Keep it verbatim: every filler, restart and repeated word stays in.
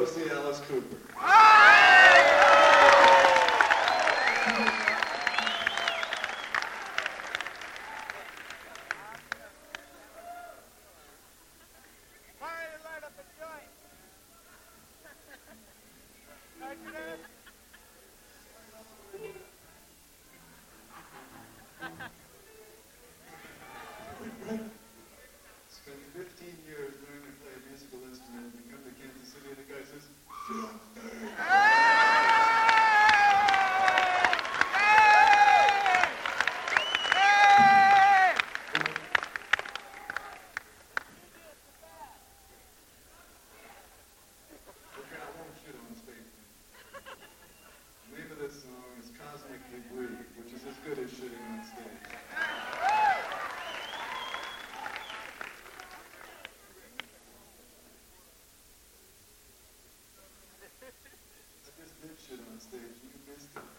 see Alice Cooper. Spent fifteen years learning to play a musical instrument and come to Kansas City and the guy says, "Sit on stage." Okay, I won't shit on stage. The name of this song is Cosmic Debris, which is as good as shitting on stage. I just did shit on stage. You missed it.